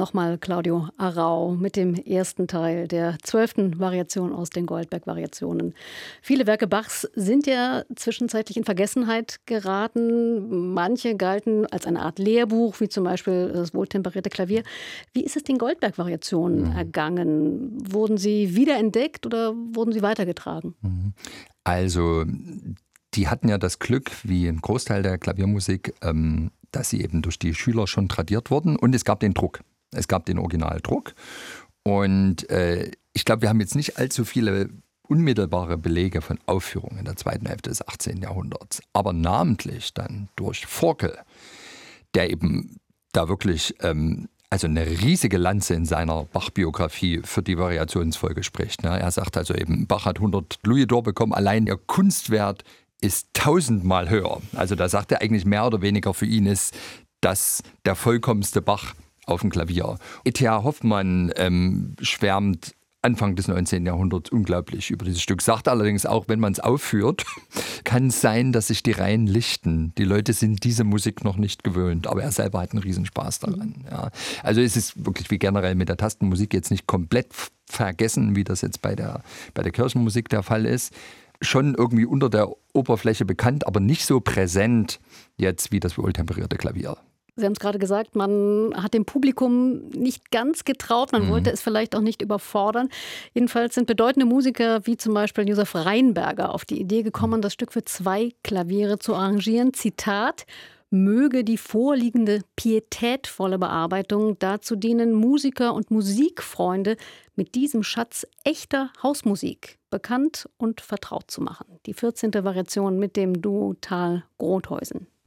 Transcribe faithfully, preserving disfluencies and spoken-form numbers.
nochmal Claudio Arrau mit dem ersten Teil der zwölften Variation aus den Goldberg-Variationen. Viele Werke Bachs sind ja zwischenzeitlich in Vergessenheit geraten. Manche galten als eine Art Lehrbuch, wie zum Beispiel das wohltemperierte Klavier. Wie ist es den Goldberg-Variationen mhm. ergangen? Wurden sie wiederentdeckt oder wurden sie weitergetragen? Also, die hatten ja das Glück, wie ein Großteil der Klaviermusik, ähm, dass sie eben durch die Schüler schon tradiert wurden. Und es gab den Druck. Es gab den Originaldruck. Und äh, ich glaube, wir haben jetzt nicht allzu viele unmittelbare Belege von Aufführungen in der zweiten Hälfte des achtzehnten Jahrhunderts. Aber namentlich dann durch Forkel, der eben da wirklich ähm, also eine riesige Lanze in seiner Bach-Biografie für die Variationsfolge spricht. Ne? Er sagt also eben, Bach hat hundert Louis d'Or bekommen, allein ihr Kunstwert ist tausendmal höher. Also da sagt er eigentlich mehr oder weniger, für ihn ist das der vollkommenste Bach auf dem Klavier. E T H Hoffmann ähm, schwärmt Anfang des neunzehnten Jahrhunderts unglaublich über dieses Stück. Sagt allerdings auch, wenn man es aufführt, kann es sein, dass sich die Reihen lichten. Die Leute sind diese Musik noch nicht gewöhnt, aber er selber hat einen Riesenspaß daran. Ja. Also es ist wirklich wie generell mit der Tastenmusik jetzt nicht komplett vergessen, wie das jetzt bei der, bei der Kirchenmusik der Fall ist. Schon irgendwie unter der Oberfläche bekannt, aber nicht so präsent jetzt wie das wohltemperierte Klavier. Sie haben es gerade gesagt, man hat dem Publikum nicht ganz getraut, man mhm. wollte es vielleicht auch nicht überfordern. Jedenfalls sind bedeutende Musiker wie zum Beispiel Josef Rheinberger auf die Idee gekommen, das Stück für zwei Klaviere zu arrangieren. Zitat: Möge die vorliegende pietätvolle Bearbeitung dazu dienen, Musiker und Musikfreunde mit diesem Schatz echter Hausmusik bekannt und vertraut zu machen. Die vierzehnte Variation mit dem Duo Thal-Grothuysen.